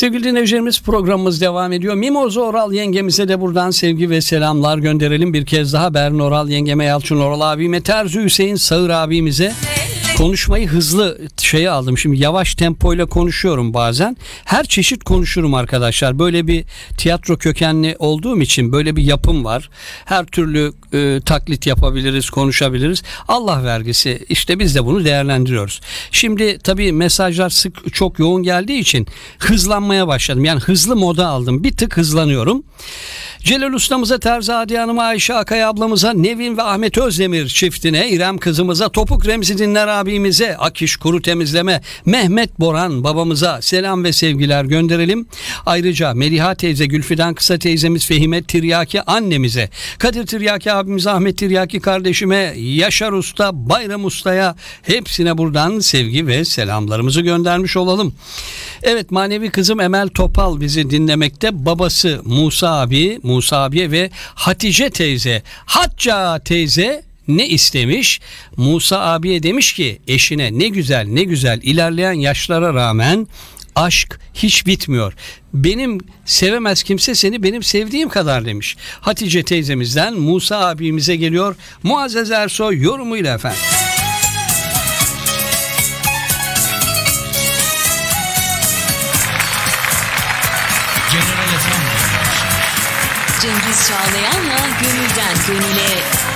Sevgili dinleyicilerimiz, programımız devam ediyor. Mimoza Oral yengemize de buradan sevgi ve selamlar gönderelim. Bir kez daha Berrin Oral yengeme, Yalçın Oral abime, Terzi Hüseyin Sağır abimize. Konuşmayı hızlı aldım. Şimdi yavaş tempoyla konuşuyorum bazen. Her çeşit konuşurum arkadaşlar. Böyle bir tiyatro kökenli olduğum için böyle bir yapım var. Her türlü taklit yapabiliriz, konuşabiliriz. Allah vergisi, işte biz de bunu değerlendiriyoruz. Şimdi tabii mesajlar çok yoğun geldiği için hızlanmaya başladım. Yani hızlı moda aldım. Bir tık hızlanıyorum. Celal ustamıza, Terzi Hadiye Hanım'a, Ayşe Akay ablamıza, Nevin ve Ahmet Özdemir çiftine, İrem kızımıza, Topuk Remzi Dinler abimize, Akiş Kuru Temizleme, Mehmet Boran babamıza selam ve sevgiler gönderelim. Ayrıca Meliha teyze, Gülfidan Kısa teyzemiz, Fehime Tiryaki annemize, Kadir Tiryaki abimize, Ahmet Tiryaki kardeşime, Yaşar Usta, Bayram Usta'ya, hepsine buradan sevgi ve selamlarımızı göndermiş olalım. Evet, manevi kızım Emel Topal bizi dinlemekte. Babası Musa abiye ve Hatice teyze, Hacca teyze ne istemiş? Musa abiye demiş ki eşine, ne güzel ilerleyen yaşlara rağmen aşk hiç bitmiyor. Benim sevemez kimse seni benim sevdiğim kadar demiş. Hatice teyzemizden Musa abimize geliyor Muazzez Ersoy yorumuyla efendim. Cengiz Çağlayan'la Gönülden Gönüle.